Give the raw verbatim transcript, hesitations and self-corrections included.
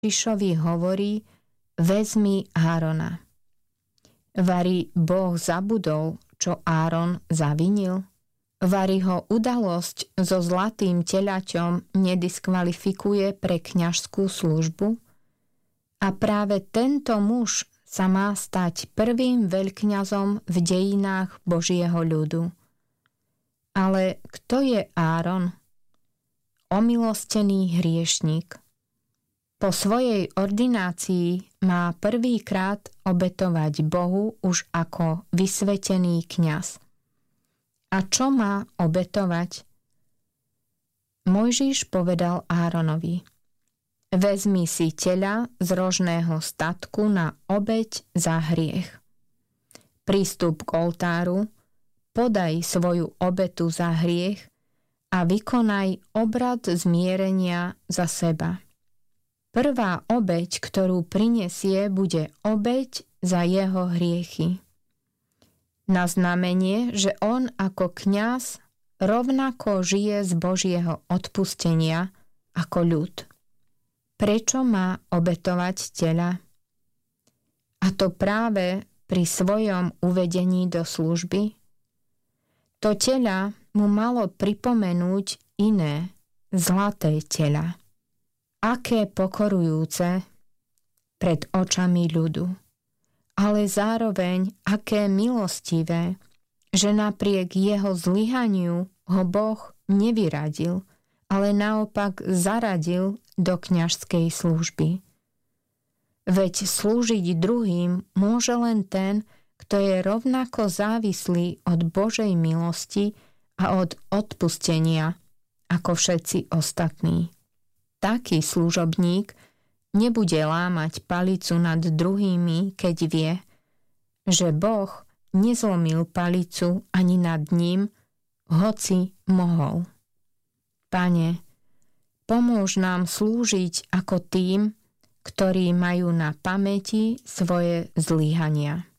Mojžišovi hovorí: vezmi Árona. Vari Boh zabudol, čo Áron zavinil? Vari ho udalosť so zlatým teľaťom nediskvalifikuje pre kňažskú službu? A práve tento muž sa má stať prvým veľkňazom v dejinách Božieho ľudu. Ale kto je Áron? Omilostený hriešnik. Po svojej ordinácii má prvýkrát obetovať Bohu už ako vysvetený kňaz. A čo má obetovať? Mojžiš povedal Áronovi: vezmi si teľa z rožného statku na obeť za hriech. Prístup k oltáru, podaj svoju obetu za hriech a vykonaj obrad zmierenia za seba. Prvá obeť, ktorú prinesie, bude obeť za jeho hriechy. Na znamenie, že on ako kňaz rovnako žije z Božieho odpustenia ako ľud. Prečo má obetovať teľa? A to práve pri svojom uvedení do služby? To teľa mu malo pripomenúť iné, zlaté teľa. Aké pokorujúce pred očami ľudu, ale zároveň aké milostivé, že napriek jeho zlyhaniu ho Boh nevyradil, ale naopak zaradil do kňažskej služby. Veď slúžiť druhým môže len ten, kto je rovnako závislý od Božej milosti a od odpustenia ako všetci ostatní. Taký služobník nebude lámať palicu nad druhými, keď vie, že Boh nezlomil palicu ani nad ním, hoci mohol. Pane, pomôž nám slúžiť ako tým, ktorí majú na pamäti svoje zlyhania.